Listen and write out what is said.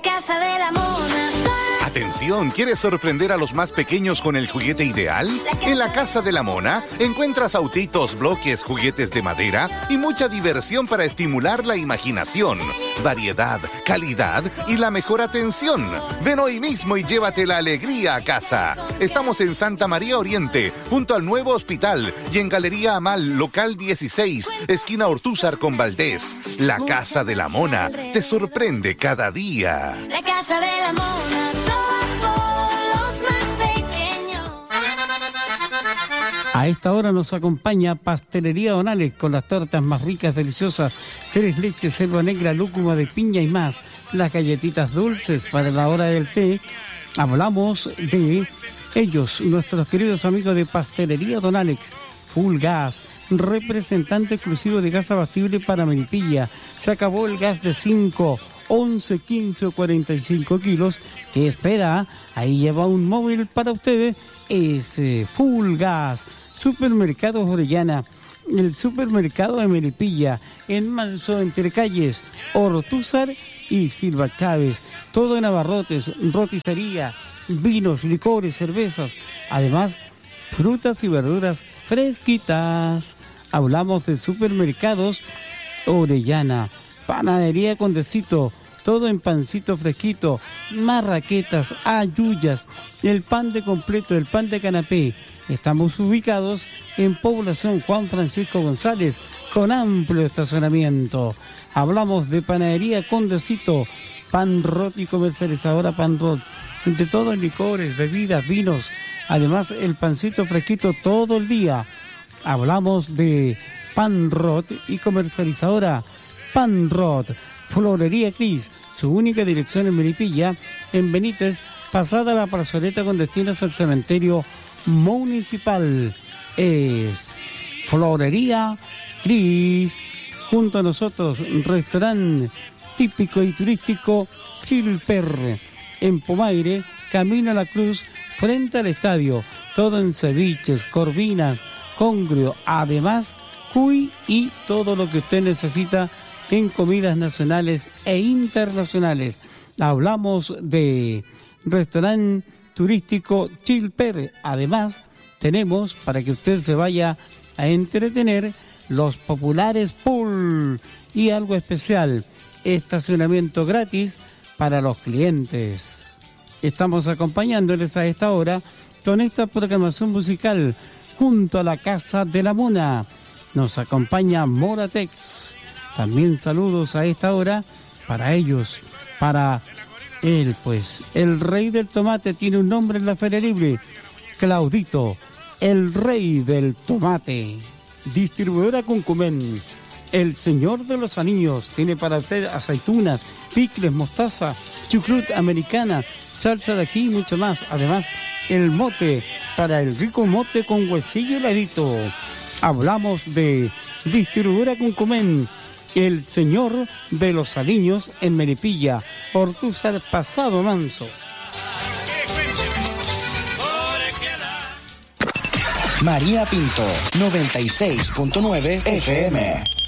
La Casa de la Mona. Atención, ¿quieres sorprender a los más pequeños con el juguete ideal? En la Casa de la Mona encuentras autitos, bloques, juguetes de madera y mucha diversión para estimular la imaginación, variedad, calidad y la mejor atención. Ven hoy mismo y llévate la alegría a casa. Estamos en Santa María Oriente, junto al nuevo hospital, y en Galería Amal, local 16, esquina Ortúzar con Valdés. La Casa de la Mona te sorprende cada día. La Casa de la Mona, todos los más pequeños. A esta hora nos acompaña Pastelería Donales con las tortas más ricas, deliciosas, tres leches, selva negra, lúcuma de piña y más. Las galletitas dulces para la hora del té. Hablamos de ellos, nuestros queridos amigos de Pastelería Donales. Full Gas, representante exclusivo de gas abatible para Melipilla. Se acabó el gas de 5, 11, 15 o 45 kilos. ¿Qué espera? Ahí lleva un móvil para ustedes. Es Full Gas. Supermercados Orellana, el supermercado de Melipilla, en Manso, entre calles Ortúzar y Silva Chávez. Todo en abarrotes, roticería, vinos, licores, cervezas. Además, frutas y verduras fresquitas. Hablamos de Supermercados Orellana, Panadería Condecito, todo en pancito fresquito, marraquetas, ayuyas, el pan de completo, el pan de canapé. Estamos ubicados en Población Juan Francisco González, con amplio estacionamiento. Hablamos de Panadería Condecito, Pan Rot y comercializadora Pan Rot, de todo en licores, bebidas, vinos. Además, el pancito fresquito todo el día. Hablamos de Pan Rot y comercializadora Pan Rot. Florería Cris, su única dirección en Melipilla, en Benítez, pasada la plazoleta con destinos al cementerio municipal. Es Florería Cris. Junto a nosotros, restaurante típico y turístico Chilper, en Pomaire, camino a la Cruz, frente al estadio. Todo en ceviches, corvinas, congrio, además cuy y todo lo que usted necesita en comidas nacionales e internacionales. Hablamos de restaurante turístico Chilper. Además, tenemos, para que usted se vaya a entretener, los populares pool y algo especial, estacionamiento gratis para los clientes. Estamos acompañándoles a esta hora con esta programación musical junto a la Casa de la Mona. Nos acompaña Moratex. También saludos a esta hora para ellos, para él, pues. El rey del tomate tiene un nombre en la Feria Libre: Claudito, el rey del tomate. Distribuidora Cuncumén, el señor de los anillos, tiene para usted aceitunas, picles, mostaza, chucrut americana, salsa de ají y mucho más. Además, el mote, para el rico mote con huesillo heladito. Hablamos de Distribuidora Cuncumén, el señor de los aliños en Melipilla, Ortúzar, Pasado Manso. María Pinto, 96.9 FM.